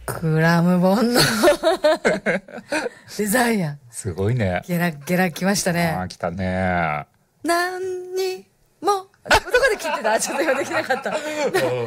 クラムボンのデザイア。 すごいね。 ゲラゲラ来ましたね。 ああ、来たね。 何にも。どこで聞いてた？ちょっと今できなかった。